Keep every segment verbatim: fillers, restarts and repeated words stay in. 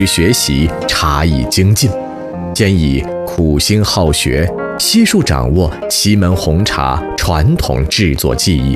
学习茶艺精进，兼以苦心好学，悉数掌握祁门红茶传统制作技艺。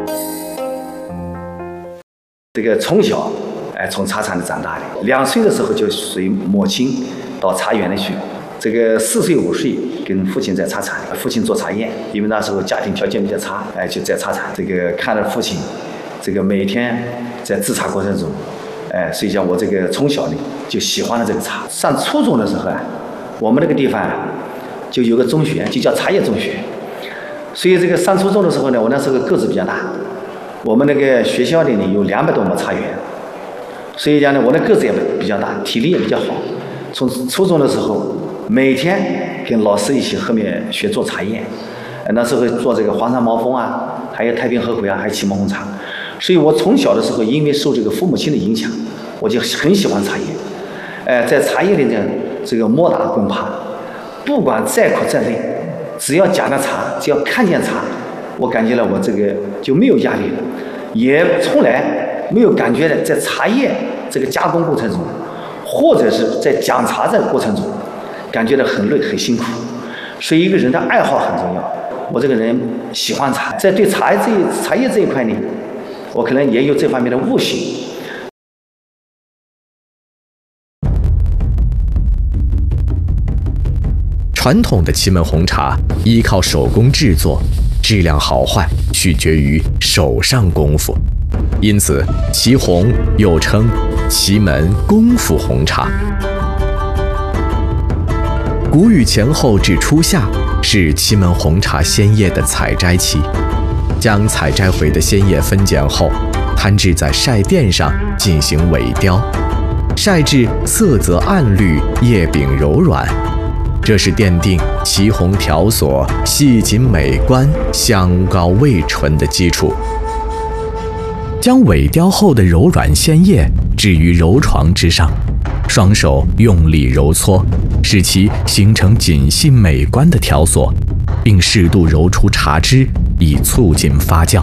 这个从小，哎，从茶厂里长大的，两岁的时候就随母亲到茶园里去。这个四岁五岁跟父亲在茶厂，父亲做茶叶，因为那时候家庭条件比较差，哎，就在茶厂。这个看着父亲，这个每天在制茶过程中，哎，所以讲我这个从小呢就喜欢了这个茶。上初中的时候啊，我们那个地方就有个中学，就叫茶叶中学。所以这个上初中的时候呢，我那时候个子比较大，我们那个学校里呢有两百多亩茶园，所以讲呢我的个子也比较大，体力也比较好。从初中的时候，每天跟老师一起后面学做茶叶，那时候做这个黄山毛峰啊，还有太平和回啊，还有祁门红茶。所以我从小的时候，因为受这个父母亲的影响，我就很喜欢茶叶。哎，在茶叶里呢，这个摸打滚爬，不管再苦再累，只要讲到茶，只要看见茶，我感觉到我这个就没有压力了，也从来没有感觉到在茶叶这个加工过程中，或者是在讲茶这个过程中，感觉到很累很辛苦。所以一个人的爱好很重要。我这个人喜欢茶，在对茶这茶叶这一块呢，我可能也有这方面的悟性。 传统的祁门红茶依靠手工制作，质量好坏取决于手上功夫，因此祁红又称祁门功夫红茶。谷雨前后至初夏是祁门红茶鲜叶的采摘期，将采摘回的鲜叶分拣后，摊置在晒垫上进行萎雕，晒至色泽暗绿，叶柄柔软。这是奠定祁红条索细紧美观、香高味醇的基础。将萎雕后的柔软鲜叶置于揉床之上，双手用力揉搓，使其形成紧细美观的条索，并适度揉出茶汁，以促进发酵。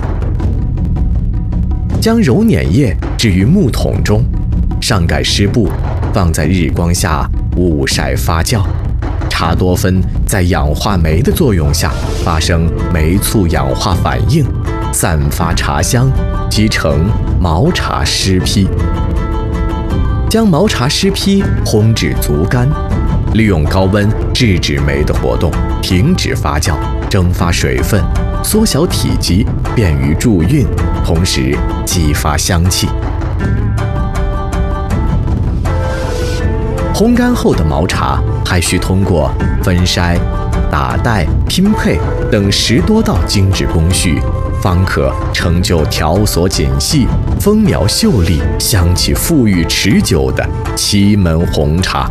将揉捻叶置于木桶中，上盖湿布，放在日光下捂晒发酵。茶多酚在氧化酶的作用下发生酶促氧化反应，散发茶香，即成毛茶湿坯。将毛茶湿坯烘至足干，利用高温制止酶的活动，停止发酵，蒸发水分，缩小体积，便于助运，同时激发香气。烘干后的毛茶还需通过分筛、打带、拼配等十多道精致工序，方可成就条索紧细、风苗秀丽、香气馥郁持久的祁门红茶。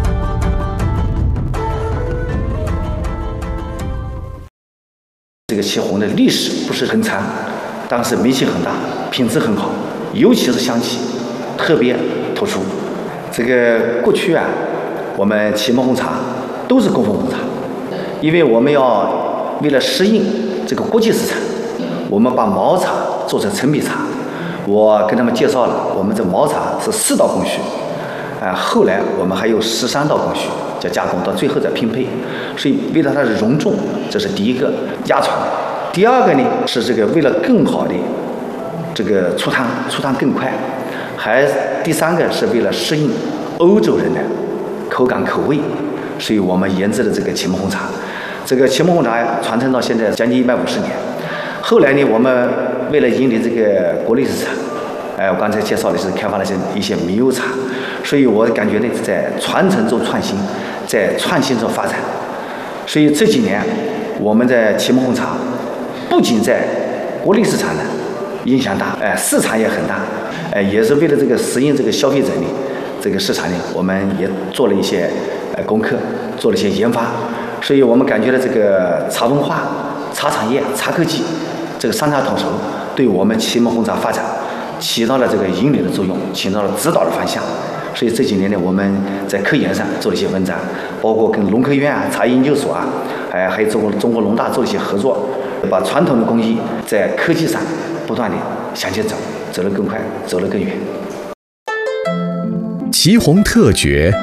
这个祁红的历史不是很长，但是名气很大，品质很好，尤其是香气特别突出。这个过去啊，我们祁门红茶都是功夫红茶，因为我们要为了适应这个国际市场，我们把毛茶做成陈皮茶。我跟他们介绍了，我们这毛茶是四道工序，啊，后来我们还有十三道工序叫加工，到最后再拼配。所以为了它的容重，这是第一个压床。第二个呢是这个为了更好的这个出汤，出汤更快。还第三个是为了适应欧洲人的口感口味，所以我们研制了这个祁门红茶。这个祁门红茶传承到现在将近一百五十年。后来呢，我们为了引领这个国内市场，哎，我刚才介绍的是开发了一些一些米油茶，所以我感觉呢，在传承中创新，在创新中发展。所以这几年我们在祁门红茶不仅在国内市场呢影响大，哎，市场也很大，哎，也是为了这个适应这个消费者呢这个市场呢，我们也做了一些呃功课，做了一些研发，所以我们感觉到这个茶文化、茶产业、茶科技这个三大统筹，对我们祁门红茶发展起到了这个引领的作用，起到了指导的方向。所以这几年呢，我们在科研上做了一些文章，包括跟农科院啊、茶研究所啊，还还有中国中国农大做了一些合作，把传统的工艺在科技上不断的向前走，走得更快，走得更远。 祁红特绝